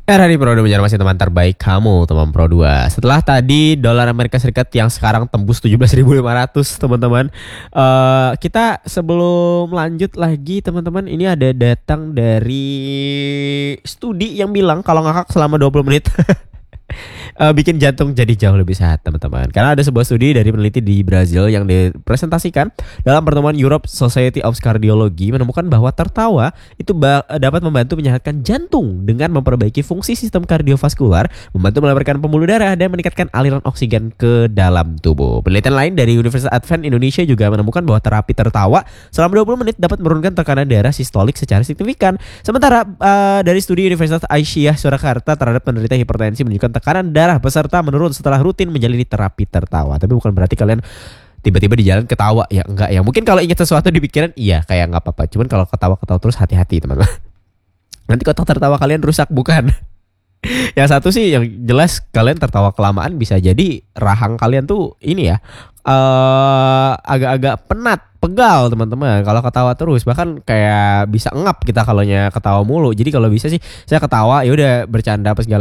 Era di Pro 2 menjadi masih teman terbaik kamu, teman Pro 2. Setelah tadi dolar Amerika Serikat yang sekarang tembus 17.500, teman-teman. Kita sebelum lanjut lagi, teman-teman, ini ada datang dari studi yang bilang kalau ngakak selama 20 menit bikin jantung jadi jauh lebih sehat, teman-teman. Karena ada sebuah studi dari peneliti di Brazil yang dipresentasikan dalam pertemuan Europe Society of Cardiology menemukan bahwa tertawa itu dapat membantu menyehatkan jantung dengan memperbaiki fungsi sistem kardiovaskular, membantu melebarkan pembuluh darah dan meningkatkan aliran oksigen ke dalam tubuh. Penelitian lain dari Universitas Advent Indonesia juga menemukan bahwa terapi tertawa selama 20 menit dapat menurunkan tekanan darah sistolik secara signifikan. Sementara dari studi Universitas Aisyah Surakarta terhadap penderita hipertensi menunjukkan tekanan darah peserta menurun setelah rutin menjalani terapi tertawa. Tapi bukan berarti kalian tiba-tiba di jalan ketawa, ya enggak ya. Mungkin kalau ingat sesuatu di pikiran iya kayak nggak apa-apa. Cuman kalau ketawa-ketawa terus hati-hati, teman-teman. Nanti kotak tertawa kalian rusak, bukan? Yang satu sih yang jelas kalian tertawa kelamaan bisa jadi rahang kalian tuh ini ya agak-agak penat, pegal, teman-teman. Kalau ketawa terus bahkan kayak bisa ngap kita kalau ketawa mulu. Jadi kalau bisa sih saya ketawa ya udah bercanda apa segala